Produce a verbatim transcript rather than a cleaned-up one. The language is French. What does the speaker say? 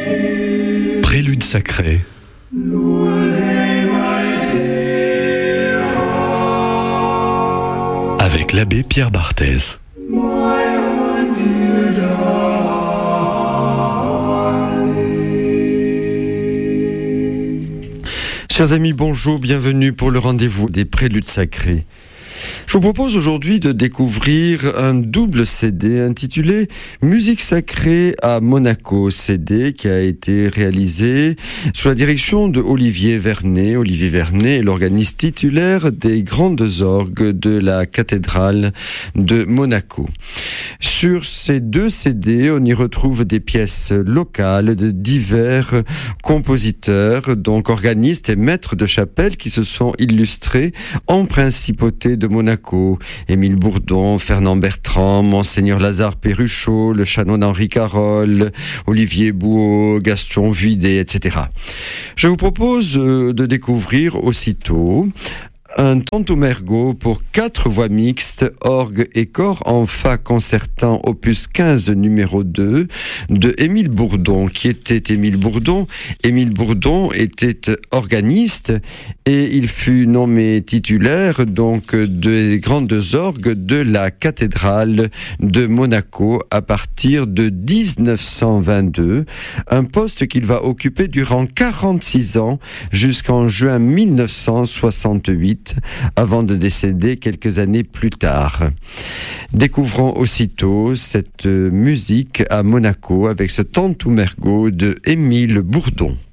Prélude sacré. Avec l'abbé Pierre Barthez. Chers amis, bonjour, bienvenue pour le rendez-vous des Préludes sacrés. Je vous propose aujourd'hui de découvrir un double C D intitulé Musique sacrée à Monaco, C D qui a été réalisé sous la direction de Olivier Vernet. Olivier Vernet est l'organiste titulaire des grandes orgues de la cathédrale de Monaco. Sur ces deux C D, on y retrouve des pièces locales de divers compositeurs, donc organistes et maîtres de chapelle qui se sont illustrés en principauté de Monaco. Émile Bourdon, Fernand Bertrand, Monseigneur Lazare Perruchot, le chanoine Henri Carole, Olivier Bouot, Gaston Vuidet, et cetera. Je vous propose de découvrir aussitôt un Tantum-Ergo pour quatre voix mixtes, orgue et corps en fa concertant opus quinze numéro deux de Émile Bourdon. Qui était Émile Bourdon? Émile Bourdon était organiste et il fut nommé titulaire donc des grandes orgues de la cathédrale de Monaco à partir de dix-neuf cent vingt-deux, un poste qu'il va occuper durant quarante-six ans jusqu'en juin mille neuf cent soixante-huit, avant de décéder quelques années plus tard. Découvrons aussitôt cette musique à Monaco avec ce Tantum-Ergo de Émile Bourdon.